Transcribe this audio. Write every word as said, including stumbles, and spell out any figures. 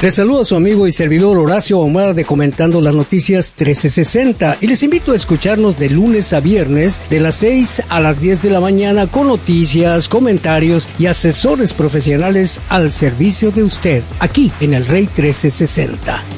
Les saluda su amigo y servidor Horacio Ahumada de Comentando las Noticias trece sesenta y les invito a escucharnos de lunes a viernes de las seis a las diez de la mañana con noticias, comentarios y asesores profesionales al servicio de usted, aquí en el Rey trece sesenta.